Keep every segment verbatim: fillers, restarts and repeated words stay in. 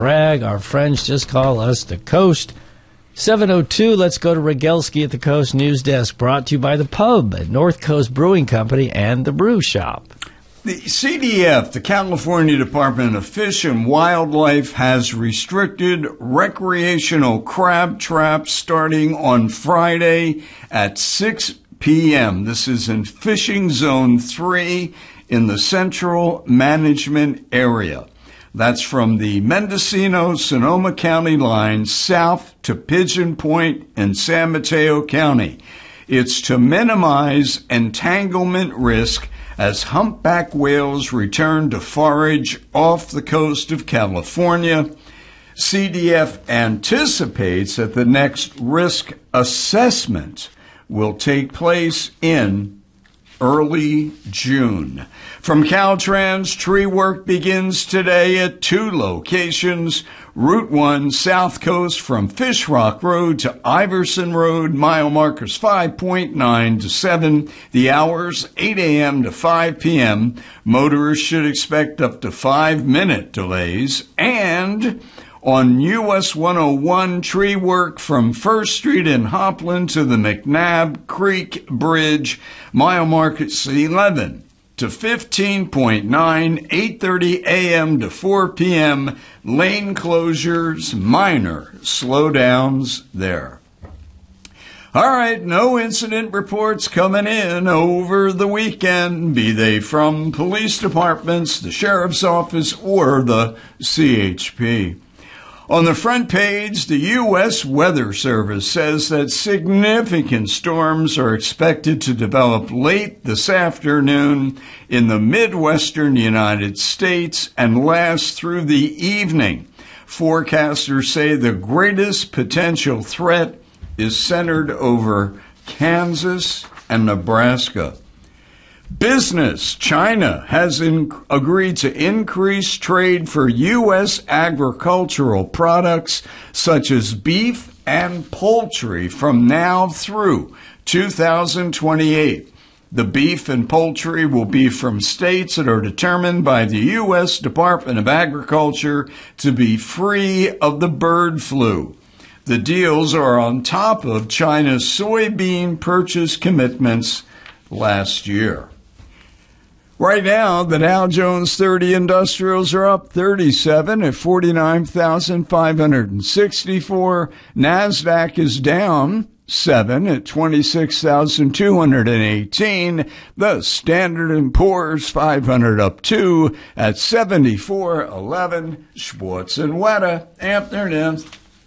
Rag, our friends just call us the Coast. seven oh two, let's go to Rogelski at the Coast News Desk, brought to you by the Pub at North Coast Brewing Company and the Brew Shop. The C D F, the California Department of Fish and Wildlife, has restricted recreational crab traps starting on Friday at six p.m. This is in Fishing Zone three in the Central Management Area. That's from the Mendocino-Sonoma County line south to Pigeon Point in San Mateo County. It's to minimize entanglement risk as humpback whales return to forage off the coast of California. C D F anticipates that the next risk assessment will take place in early June. From Caltrans, tree work begins today at two locations. Route one, South Coast from Fish Rock Road to Iverson Road, mile markers five point nine to seven. The hours, eight a.m. to five p.m. Motorists should expect up to five-minute delays. And on U S one oh one, tree work from First Street in Hopland to the McNabb Creek Bridge, mile markers eleven to fifteen point nine, eight thirty a.m. to four p.m. Lane closures, minor slowdowns there. All right, no incident reports coming in over the weekend, be they from police departments, the sheriff's office, or the C H P. On the front page, the U S Weather Service says that significant storms are expected to develop late this afternoon in the Midwestern United States and last through the evening. Forecasters say the greatest potential threat is centered over Kansas and Nebraska. Business. China has in, agreed to increase trade for U S agricultural products such as beef and poultry from now through two thousand twenty-eight. The beef and poultry will be from states that are determined by the U S Department of Agriculture to be free of the bird flu. The deals are on top of China's soybean purchase commitments last year. Right now, the Dow Jones thirty Industrials are up thirty-seven at forty-nine thousand five hundred sixty-four. NASDAQ is down seven at twenty-six thousand two hundred eighteen. The Standard and Poor's five hundred up two at seventy-four eleven. Schwartz and Weta, afternoon.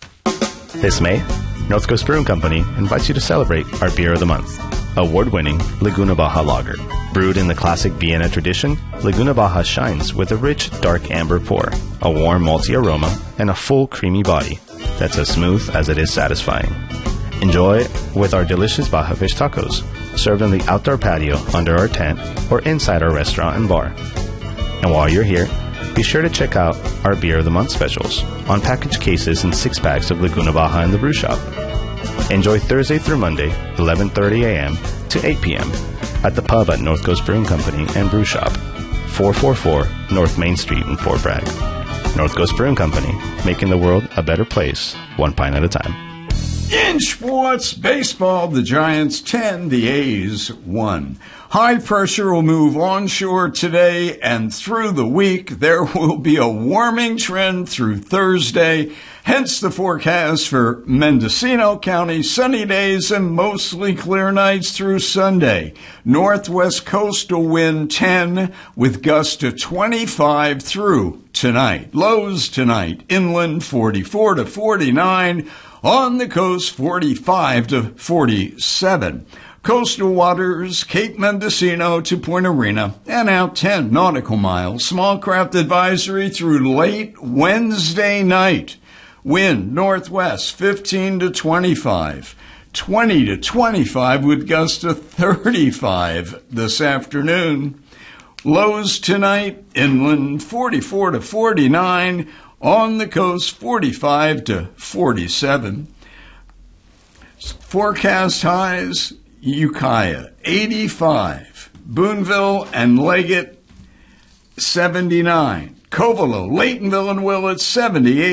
This May, North Coast Brewing Company invites you to celebrate our Beer of the Month, award-winning Laguna Baja Lager. Brewed in the classic Vienna tradition, Laguna Baja shines with a rich, dark amber pour, a warm malty aroma, and a full, creamy body that's as smooth as it is satisfying. Enjoy with our delicious Baja Fish tacos, served on the outdoor patio under our tent or inside our restaurant and bar. And while you're here, be sure to check out our Beer of the Month specials on packaged cases and six-packs of Laguna Baja in the Brew Shop. Enjoy Thursday through Monday, eleven thirty a.m. to eight p.m. at the Pub at North Coast Brewing Company and Brew Shop, four forty-four North Main Street in Fort Bragg. North Coast Brewing Company, making the world a better place, one pint at a time. In sports, baseball, the Giants ten, the A's one. High pressure will move onshore today and through the week. There will be a warming trend through Thursday. Hence the forecast for Mendocino County, sunny days and mostly clear nights through Sunday. Northwest coastal wind ten with gusts to twenty-five through tonight. Lows tonight, inland forty-four to forty-nine. On the coast, forty-five to forty-seven. Coastal waters, Cape Mendocino to Point Arena, and out ten nautical miles. Small craft advisory through late Wednesday night. Wind northwest fifteen to twenty-five. twenty to twenty-five with gusts to thirty-five this afternoon. Lows tonight, inland forty-four to forty-nine. On the coast, forty-five to forty-seven. Forecast highs, Ukiah, eighty-five. Boonville and Leggett, seventy-nine. Covelo, Laytonville, and Willits, seventy-eight